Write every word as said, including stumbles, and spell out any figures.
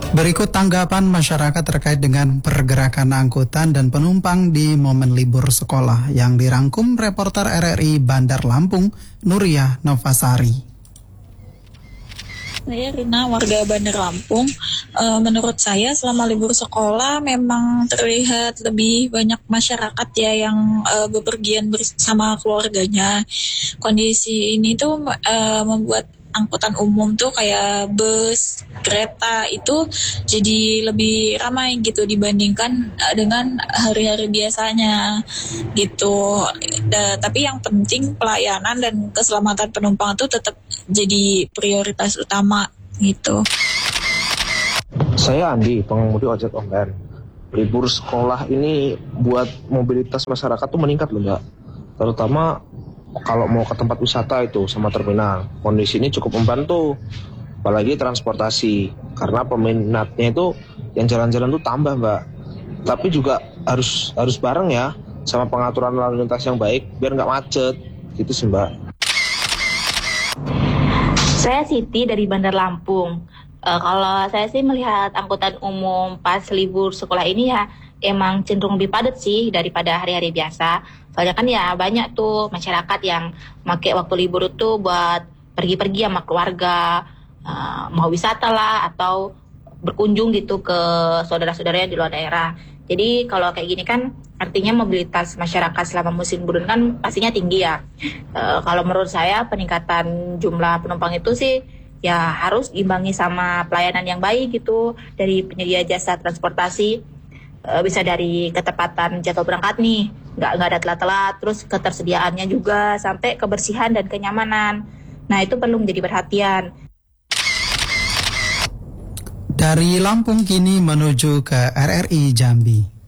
Berikut tanggapan masyarakat terkait dengan pergerakan angkutan dan penumpang di momen libur sekolah yang dirangkum reporter R R I Bandar Lampung, Nuria Novasari. Saya Rina, warga Bandar Lampung. E, menurut saya selama libur sekolah memang terlihat lebih banyak masyarakat ya yang e, bepergian bersama keluarganya. Kondisi ini tuh e, membuat angkutan umum tuh kayak bus, kereta itu jadi lebih ramai gitu dibandingkan uh, dengan hari-hari biasanya gitu. Da, tapi yang penting pelayanan dan keselamatan penumpang itu tetap jadi prioritas utama gitu. Saya Andi, pengemudi ojek online. Libur sekolah ini buat mobilitas masyarakat tuh meningkat loh Mbak. Terutama kalau mau ke tempat wisata itu sama terminal, kondisi ini cukup membantu, apalagi transportasi, karena peminatnya itu yang jalan-jalan tuh tambah Mbak. Tapi juga harus harus bareng ya, sama pengaturan lalu lintas yang baik, biar nggak macet, gitu sih Mbak. Saya Siti dari Bandar Lampung. E, kalau saya sih melihat angkutan umum pas libur sekolah ini ya, emang cenderung lebih padat sih daripada hari-hari biasa. Soalnya kan ya banyak tuh masyarakat yang pakai waktu libur itu buat pergi-pergi sama keluarga, uh, mau wisata lah atau berkunjung gitu ke saudara-saudaranya di luar daerah. Jadi kalau kayak gini kan artinya mobilitas masyarakat selama musim liburan kan pastinya tinggi ya. Uh, kalau menurut saya peningkatan jumlah penumpang itu sih ya harus diimbangi sama pelayanan yang baik gitu dari penyedia jasa transportasi. Bisa dari ketepatan jadwal berangkat nih, nggak nggak ada telat-telat, terus ketersediaannya juga sampai kebersihan dan kenyamanan. Nah itu perlu menjadi perhatian. Dari Lampung kini menuju ke R R I Jambi.